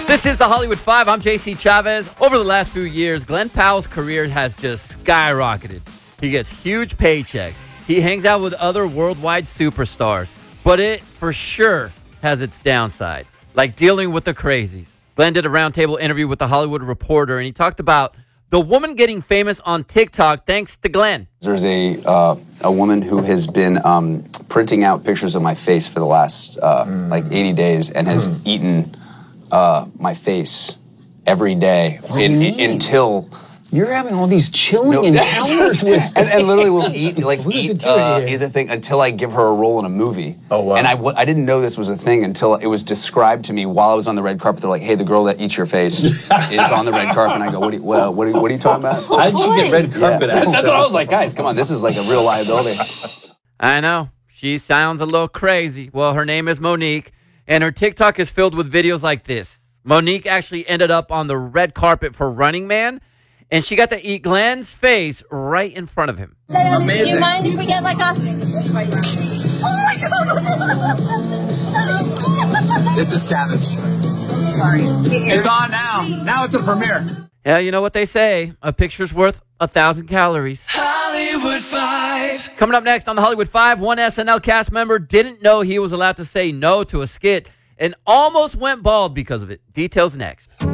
This is the Hollywood Five. I'm JC Chavez. Over the last few years, Glenn Powell's career has just skyrocketed. He gets huge paychecks. He hangs out with other worldwide superstars. But it for sure has its downside, like dealing with the crazies. Glenn did a roundtable interview with the Hollywood Reporter, and he talked about the woman getting famous on TikTok thanks to Glenn. There's a woman who has been printing out pictures of my face for the last like 80 days and has eaten my face every day until... You're having all these chilling encounters with... and literally will eat the thing until I give her a role in a movie. Oh, wow. And I didn't know this was a thing until it was described to me while I was on the red carpet. They're like, hey, the girl that eats your face is on the red carpet. And I go, what are you talking about? How did you get red carpet access? That's what I was like, guys, come on, this is like a real liability. I know. She sounds a little crazy. Well, her name is Monique, and her TikTok is filled with videos like this. Monique actually ended up on the red carpet for Running Man, and she got to eat Glenn's face right in front of him. Amazing. Do you mind if we get like a... Oh my God! This is savage. Sorry. It's on now. Now it's a premiere. Yeah, you know what they say. A picture's worth 1,000 calories. Hollywood Five. Coming up next on the Hollywood Five, one SNL cast member didn't know he was allowed to say no to a skit and almost went bald because of it. Details next.